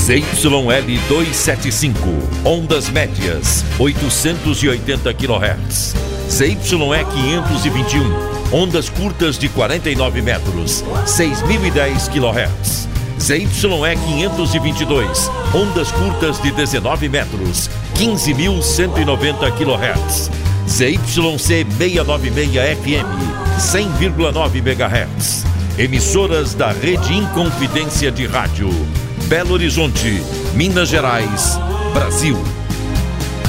ZYL 275, ondas médias, 880 kHz. ZYE 521, ondas curtas de 49 metros, 6.010 kHz. ZYE 522, ondas curtas de 19 metros, 15.190 kHz. ZYC 696 FM, 100,9 MHz. Emissoras da Rede Inconfidência de Rádio. Belo Horizonte, Minas Gerais, Brasil.